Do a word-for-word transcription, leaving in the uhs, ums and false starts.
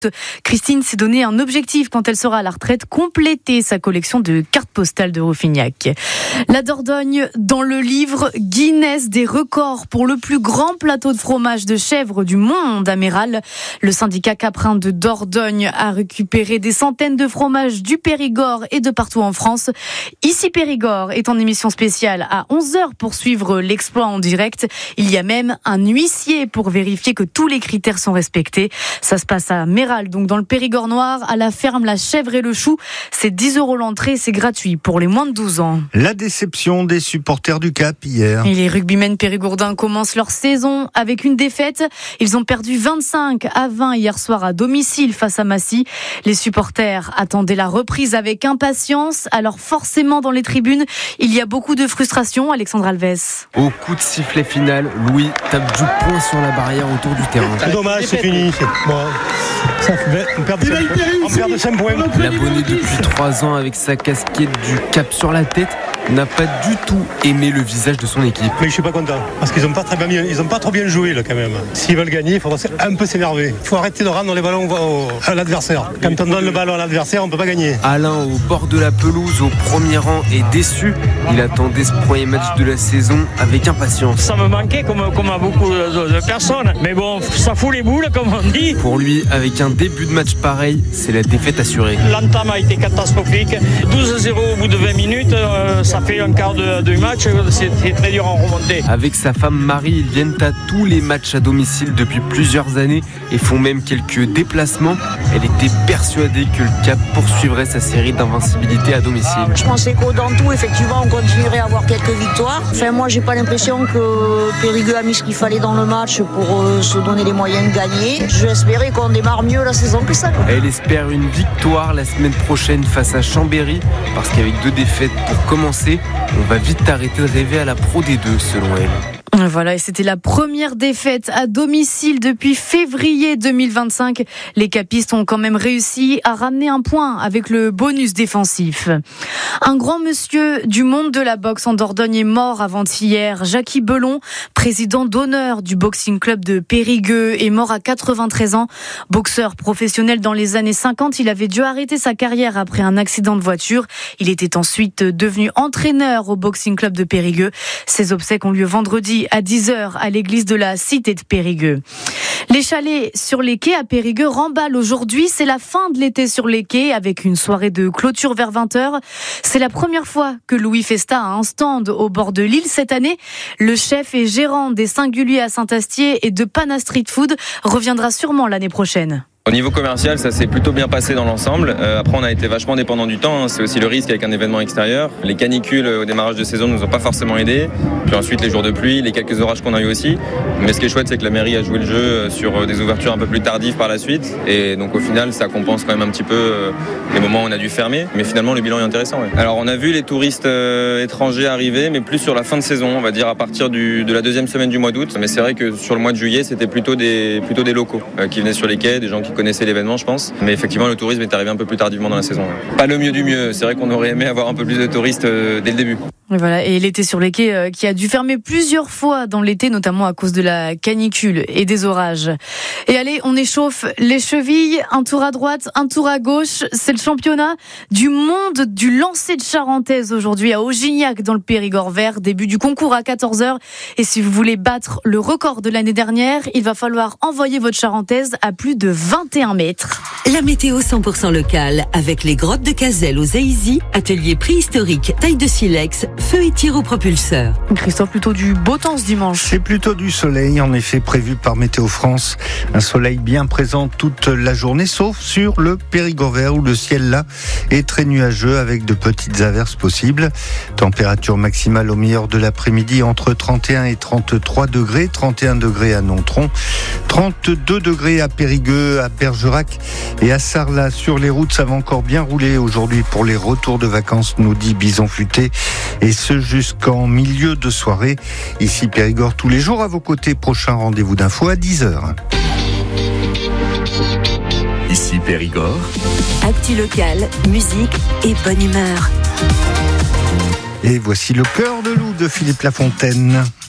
Christine s'est donné un objectif quand elle sera à la retraite, compléter sa collection de cartes postales de Roufignac. La Dordogne dans le livre Guinness des records pour le plus grand plateau de fromage de chèvre du monde à Méral. Le syndicat caprin de Dordogne a récupéré des centaines de fromages du Périgord et de partout en France. Ici Périgord est en émission spéciale à onze heures pour suivre l'exploit en direct. Il y a même un huissier pour vérifier que tous les critères sont respectés. Ça se passe à Méral, donc dans le Périgord noir, à la ferme La Chèvre et le Chou. C'est dix euros l'entrée, c'est gratuit pour les moins de douze ans. La déception des supporters du Cap hier. Et les rugbymen périgourdins commencent leur saison avec une défaite. Ils ont perdu vingt-cinq à vingt hier soir à domicile face à Massy. Les supporters attendaient la reprise avec impatience. Alors forcément dans les tribunes, il y a beaucoup de frustration. Alexandre Alves. Au coup de sifflet final, Louis tape du poing sur la barrière autour du terrain. C'est dommage, c'est fini. C'est... Bon. Ça fait, on perd de cinq points. L'abonné depuis trois ans avec sa casquette du Cap sur la tête n'a pas du tout aimé le visage de son équipe. Mais je suis pas content parce qu'ils ont pas très bien, ils ont pas trop bien joué là quand même. S'ils veulent gagner, il faudra un peu s'énerver. Il faut arrêter de rendre les ballons au, à l'adversaire. Quand on donne le ballon à l'adversaire, on peut pas gagner. Alain au bord de la pelouse, au premier rang, est déçu. Il attendait ce premier match de la saison avec impatience. Ça me manquait comme, comme à beaucoup de, de personnes. Mais bon, ça fout les boules comme on dit. Pour lui, avec un début de match pareil, c'est la défaite assurée. L'entame a été catastrophique. douze à zéro au bout de vingt minutes, euh, ça fait un quart de, de match, c'est, c'est très dur à remonter. Avec sa femme Marie, ils viennent à tous les matchs à domicile depuis plusieurs années et font même quelques déplacements. Elle était persuadée que le Cap poursuivrait sa série d'invincibilité à domicile. Je pensais qu'au dans tout, effectivement, on continuerait à avoir quelques victoires. Enfin, moi, j'ai pas l'impression que Périgueux a mis ce qu'il fallait dans le match pour euh, se donner les moyens de gagner. Je espérais qu'on démarre mieux la saison que ça. Elle espère une victoire la semaine prochaine face à Chambéry, parce qu'avec deux défaites pour commencer, on va vite arrêter de rêver à la Pro D deux, selon elle. Voilà, et c'était la première défaite à domicile depuis février deux mille vingt-cinq. Les capistes ont quand même réussi à ramener un point avec le bonus défensif. Un grand monsieur du monde de la boxe en Dordogne est mort avant-hier. Jackie Belon, président d'honneur du Boxing Club de Périgueux, est mort à quatre-vingt-treize ans. Boxeur professionnel dans les années cinquante, il avait dû arrêter sa carrière après un accident de voiture. Il était ensuite devenu entraîneur au Boxing Club de Périgueux. Ses obsèques ont lieu vendredi à dix heures à l'église de la cité de Périgueux. Les chalets sur les quais à Périgueux remballent aujourd'hui. C'est la fin de l'été sur les quais avec une soirée de clôture vers vingt heures. C'est la première fois que Louis Festa a un stand au bord de l'île cette année. Le chef et gérant des Singuliers à Saint-Astier et de Pana Street Food reviendra sûrement l'année prochaine. Au niveau commercial, ça s'est plutôt bien passé dans l'ensemble. Euh, après, on a été vachement dépendant du temps. Hein. C'est aussi le risque avec un événement extérieur. Les canicules au démarrage de saison ne nous ont pas forcément aidés. Puis ensuite, les jours de pluie, les quelques orages qu'on a eu aussi. Mais ce qui est chouette, c'est que la mairie a joué le jeu sur des ouvertures un peu plus tardives par la suite. Et donc, au final, ça compense quand même un petit peu les moments où on a dû fermer. Mais finalement, le bilan est intéressant. Ouais. Alors, on a vu les touristes euh, étrangers arriver, mais plus sur la fin de saison, on va dire à partir du, de la deuxième semaine du mois d'août. Mais c'est vrai que sur le mois de juillet, c'était plutôt des, plutôt des locaux euh, qui venaient sur les quais, des gens qui connaissaient l'événement, je pense. Mais effectivement, le tourisme est arrivé un peu plus tardivement dans la saison. Pas le mieux du mieux. C'est vrai qu'on aurait aimé avoir un peu plus de touristes euh, dès le début. Et voilà, et l'été sur les quais euh, qui a dû fermer plusieurs fois dans l'été, notamment à cause de la canicule et des orages. Et allez, on échauffe les chevilles, un tour à droite, un tour à gauche. C'est le championnat du monde du lancer de charentaise aujourd'hui à Augignac dans le Périgord vert. Début du concours à quatorze heures. Et si vous voulez battre le record de l'année dernière, il va falloir envoyer votre charentaise à plus de vingt et un mètres. La météo cent pour cent locale avec les grottes de Cazel aux Aisy, atelier préhistorique, taille de silex, feu et tir au propulseur. Christophe, plutôt du beau temps ce dimanche. C'est plutôt du soleil, en effet, prévu par Météo France. Un soleil bien présent toute la journée, sauf sur le Périgord vert où le ciel là est très nuageux avec de petites averses possibles. Température maximale au meilleur de l'après-midi entre trente et un et trente-trois degrés, trente et un degrés à Nontron, trente-deux degrés à Périgueux, à Bergerac et à Sarlat. Sur les routes, ça va encore bien rouler aujourd'hui pour les retours de vacances, nous dit Bison Futé. Et ce jusqu'en milieu de soirée. Ici Périgord tous les jours à vos côtés. Prochain rendez-vous d'info à dix heures. Ici Périgord. Actu locale, musique et bonne humeur. Et voici le cœur de loup de Philippe Lafontaine.